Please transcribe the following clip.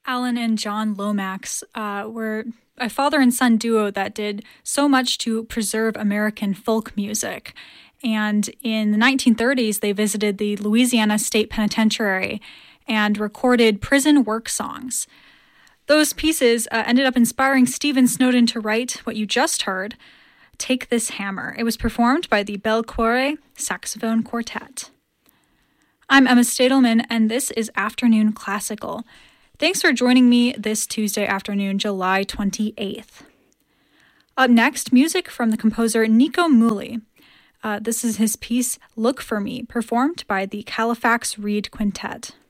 Alan and John Lomax were a father and son duo that did so much to preserve American folk music. And in the 1930s, they visited the Louisiana State Penitentiary and recorded prison work songs. Those pieces ended up inspiring Stephen Snowden to write what you just heard, Take This Hammer. It was performed by the Bel Cuore Saxophone Quartet. I'm Emma Stadelman, and this is Afternoon Classical. Thanks for joining me this Tuesday afternoon, July 28th. Up next, music from the composer Nico Muhly. This is his piece, Look for Me, performed by the Califax Reed Quintet.